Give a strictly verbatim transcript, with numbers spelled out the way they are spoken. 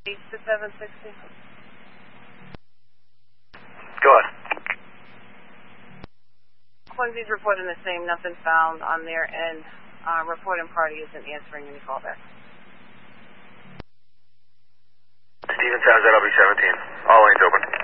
eight to seven sixty. Go ahead. Quincy's reporting the same, nothing found on their end. Uh, reporting party isn't answering any callbacks. Steven Towns at L B seventeen. All lanes open.